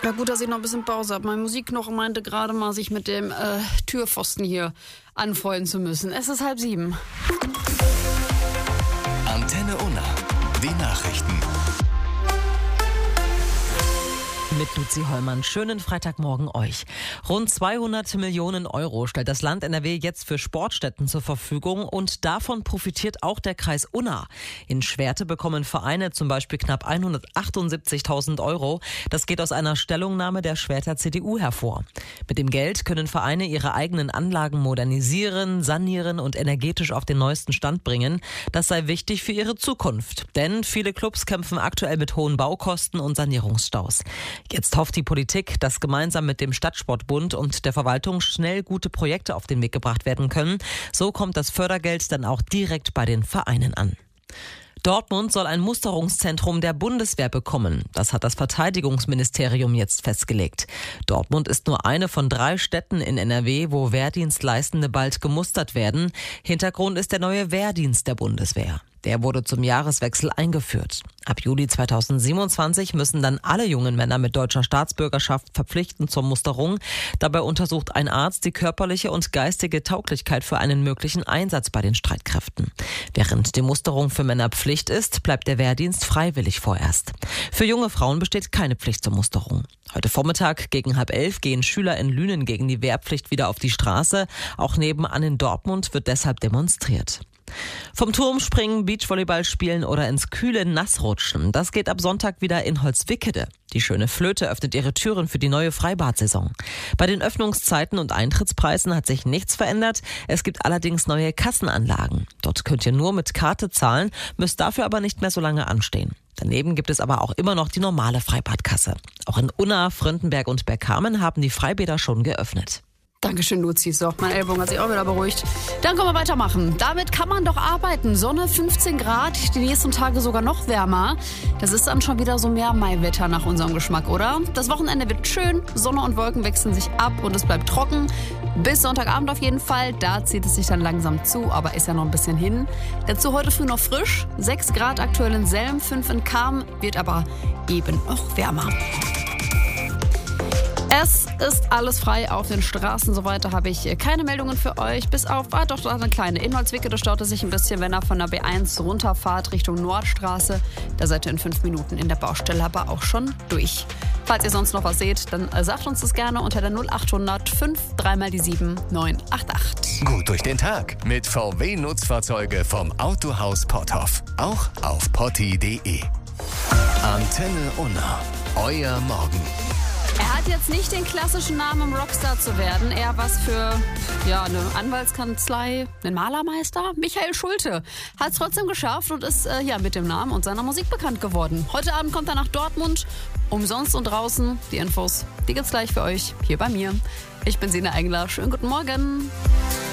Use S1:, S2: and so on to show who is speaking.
S1: Ja, gut, dass ich noch ein bisschen Pause habe. Mein Musikknochen meinte gerade mal, sich mit dem Türpfosten hier anfreunden zu müssen. Es ist 6:30.
S2: Antenne Unna. Die Nachrichten.
S3: Mit Luzi Hollmann. Schönen Freitagmorgen euch. Rund 200 Millionen Euro stellt das Land NRW jetzt für Sportstätten zur Verfügung und davon profitiert auch der Kreis Unna. In Schwerte bekommen Vereine zum Beispiel knapp 178.000 Euro. Das geht aus einer Stellungnahme der Schwerter CDU hervor. Mit dem Geld können Vereine ihre eigenen Anlagen modernisieren, sanieren und energetisch auf den neuesten Stand bringen. Das sei wichtig für ihre Zukunft, denn viele Clubs kämpfen aktuell mit hohen Baukosten und Sanierungsstaus. Jetzt hofft die Politik, dass gemeinsam mit dem Stadtsportbund und der Verwaltung schnell gute Projekte auf den Weg gebracht werden können. So kommt das Fördergeld dann auch direkt bei den Vereinen an. Dortmund soll ein Musterungszentrum der Bundeswehr bekommen. Das hat das Verteidigungsministerium jetzt festgelegt. Dortmund ist nur eine von 3 Städten in NRW, wo Wehrdienstleistende bald gemustert werden. Hintergrund ist der neue Wehrdienst der Bundeswehr. Der wurde zum Jahreswechsel eingeführt. Ab Juli 2027 müssen dann alle jungen Männer mit deutscher Staatsbürgerschaft verpflichten zur Musterung. Dabei untersucht ein Arzt die körperliche und geistige Tauglichkeit für einen möglichen Einsatz bei den Streitkräften. Während die Musterung für Männer Pflicht ist, bleibt der Wehrdienst freiwillig vorerst. Für junge Frauen besteht keine Pflicht zur Musterung. Heute Vormittag gegen 10:30 gehen Schüler in Lünen gegen die Wehrpflicht wieder auf die Straße. Auch nebenan in Dortmund wird deshalb demonstriert. Vom Turm springen, Beachvolleyball spielen oder ins kühle Nassrutschen. Das geht ab Sonntag wieder in Holzwickede. Die Schöne Flöte öffnet ihre Türen für die neue Freibad-Saison. Bei den Öffnungszeiten und Eintrittspreisen hat sich nichts verändert. Es gibt allerdings neue Kassenanlagen. Dort könnt ihr nur mit Karte zahlen, müsst dafür aber nicht mehr so lange anstehen. Daneben gibt es aber auch immer noch die normale Freibadkasse. Auch in Unna, Fröndenberg und Bergkamen haben die Freibäder schon geöffnet.
S1: Dankeschön, Luzi. So, mein Ellbogen hat sich auch wieder beruhigt. Dann können wir weitermachen. Damit kann man doch arbeiten. Sonne, 15 Grad, die nächsten Tage sogar noch wärmer. Das ist dann schon wieder so mehr Maiwetter nach unserem Geschmack, oder? Das Wochenende wird schön, Sonne und Wolken wechseln sich ab und es bleibt trocken. Bis Sonntagabend auf jeden Fall. Da zieht es sich dann langsam zu, aber ist ja noch ein bisschen hin. Dazu heute früh noch frisch. 6 Grad aktuell in Selm, 5 in Cham, wird aber eben noch wärmer. Es ist alles frei auf den Straßen. So weiter habe ich keine Meldungen für euch. Bis auf, doch eine kleine. In Holzwickede staut es sich ein bisschen, wenn ihr von der B1 runterfahrt Richtung Nordstraße. Da seid ihr in 5 Minuten in der Baustelle aber auch schon durch. Falls ihr sonst noch was seht, dann sagt uns das gerne unter der 0800 5 3 die 7 988.
S2: Gut durch den Tag mit VW-Nutzfahrzeuge vom Autohaus Potthoff. Auch auf potti.de. Antenne Unna. Euer Morgen.
S1: Er hat jetzt nicht den klassischen Namen, um Rockstar zu werden. Eher was für eine Anwaltskanzlei, einen Malermeister. Michael Schulte hat es trotzdem geschafft und ist mit dem Namen und seiner Musik bekannt geworden. Heute Abend kommt er nach Dortmund. Umsonst und draußen. Die Infos, die gibt's gleich für euch hier bei mir. Ich bin Sina Engler. Schönen guten Morgen.